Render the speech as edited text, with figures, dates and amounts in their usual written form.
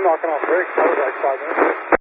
knocking off brakes. That was like 5 minutes.